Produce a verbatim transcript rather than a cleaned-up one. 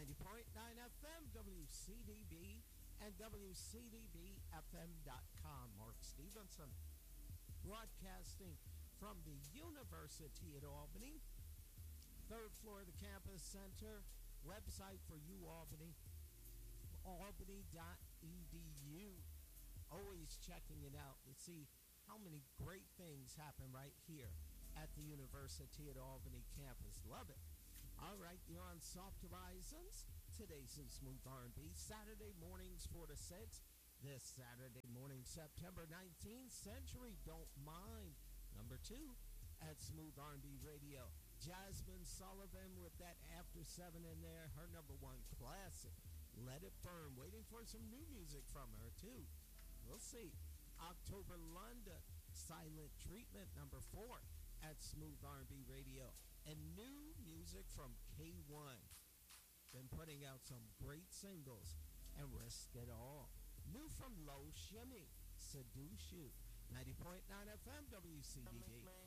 ninety point nine F M, W C D B, and W C D B F M dot com. Mark Stevenson, broadcasting from the University at Albany, third floor of the campus center. Website for UAlbany, albany dot e d u. Always checking it out to see how many great things happen right here at the University at Albany campus. Love it. All right, you're on Soft Horizons. Today's in Smooth R and B. Saturday mornings four to six. This Saturday morning, September nineteenth, Century Don't Mind. Number two at Smooth R and B Radio. Jasmine Sullivan with that After seven in there. Her number one classic, Let It Burn. Waiting for some new music from her, too. We'll see. October London, Silent Treatment, number four at Smooth R and B Radio. And new music from K one. Been putting out some great singles and Risk It All. New from Low Shimmy, Seduce You. ninety point nine F M, W C D B.